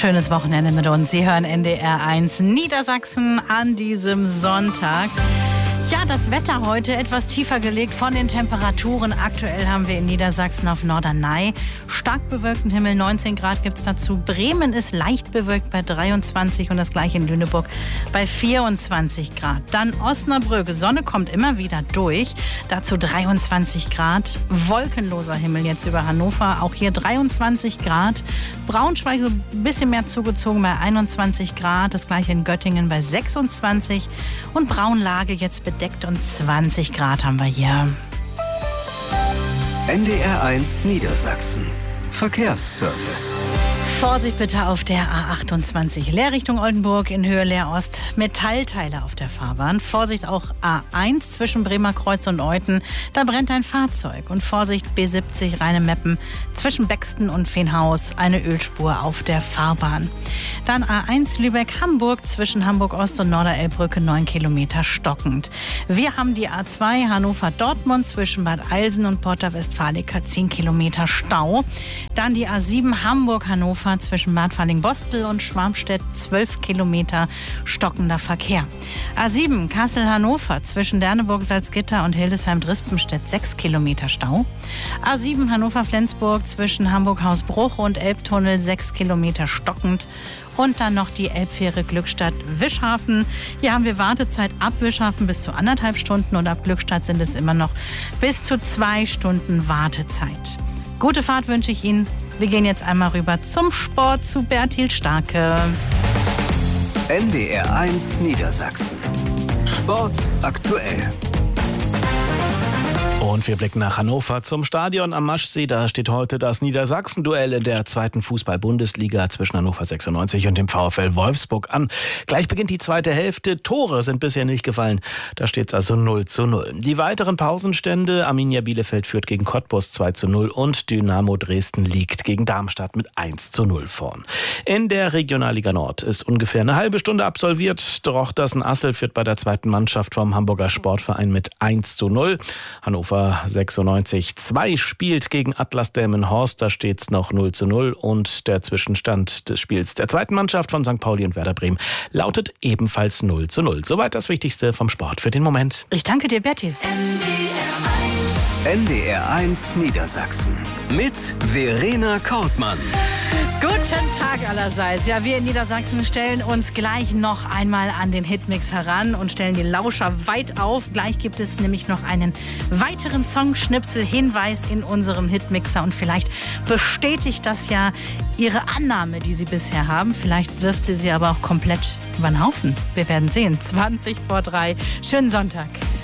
Schönes Wochenende mit uns. Sie hören NDR1 Niedersachsen an diesem Sonntag. Ja, das Wetter heute etwas tiefer gelegt von den Temperaturen. Aktuell haben wir in Niedersachsen auf Norderney stark bewölkten Himmel, 19 Grad gibt es dazu. Bremen ist leicht bewölkt bei 23 und das gleiche in Lüneburg bei 24 Grad. Dann Osnabrück, Sonne kommt immer wieder durch, dazu 23 Grad. Wolkenloser Himmel jetzt über Hannover, auch hier 23 Grad. Braunschweig so ein bisschen mehr zugezogen bei 21 Grad, das gleiche in Göttingen bei 26 und Braunlage jetzt bedeckt und 20 Grad haben wir hier. NDR1 Niedersachsen. Verkehrsservice. Vorsicht bitte auf der A28 Leerrichtung Oldenburg in Höhe Leer-Ost. Metallteile auf der Fahrbahn. Vorsicht auch A1 zwischen Bremer Kreuz und Euthen. Da brennt ein Fahrzeug. Und Vorsicht B70 Rheine-Meppen zwischen Bexten und Feenhaus. Eine Ölspur auf der Fahrbahn. Dann A1 Lübeck-Hamburg zwischen Hamburg-Ost und Norderelbbrücke 9 Kilometer stockend. Wir haben die A2 Hannover-Dortmund zwischen Bad Eilsen und Porta Westfalica 10 Kilometer Stau. Dann die A7 Hamburg-Hannover zwischen Bad Falling-Bostel und Schwarmstedt 12 Kilometer stockender Verkehr. A7 Kassel-Hannover zwischen Derneburg-Salzgitter und Hildesheim-Drispenstedt 6 Kilometer Stau. A7 Hannover-Flensburg zwischen Hamburg-Hausbruch und Elbtunnel 6 Kilometer stockend. Und dann noch die Elbfähre Glückstadt-Wischhafen. Hier haben wir Wartezeit ab Wischhafen bis zu 1,5 Stunden und ab Glückstadt sind es immer noch bis zu 2 Stunden Wartezeit. Gute Fahrt wünsche ich Ihnen. Wir gehen jetzt einmal rüber zum Sport zu Bertil Starke. NDR1 Niedersachsen. Sport aktuell. Und wir blicken nach Hannover zum Stadion am Maschsee. Da steht heute das Niedersachsen-Duell in der 2. Fußball-Bundesliga zwischen Hannover 96 und dem VfL Wolfsburg an. Gleich beginnt die zweite Hälfte. Tore sind bisher nicht gefallen. Da steht es also 0:0. Die weiteren Pausenstände: Arminia Bielefeld führt gegen Cottbus 2:0 und Dynamo Dresden liegt gegen Darmstadt mit 1:0 vorn. In der Regionalliga Nord ist ungefähr eine halbe Stunde absolviert. Drochtersen-Assel führt bei der zweiten Mannschaft vom Hamburger Sportverein mit 1:0. Hannover 96 2 spielt gegen Atlas Delmenhorst, da steht es noch 0:0 und der Zwischenstand des Spiels der zweiten Mannschaft von St. Pauli und Werder Bremen lautet ebenfalls 0:0. Soweit das Wichtigste vom Sport für den Moment. Ich danke dir, Bertil. NDR1 Niedersachsen mit Verena Kortmann. Guten Tag allerseits. Ja, wir in Niedersachsen stellen uns gleich noch einmal an den Hitmix heran und stellen die Lauscher weit auf. Gleich gibt es nämlich noch einen weiteren Songschnipsel-Hinweis in unserem Hitmixer und vielleicht bestätigt das ja Ihre Annahme, die Sie bisher haben. Vielleicht wirft sie aber auch komplett über den Haufen. Wir werden sehen. 3:20. Schönen Sonntag.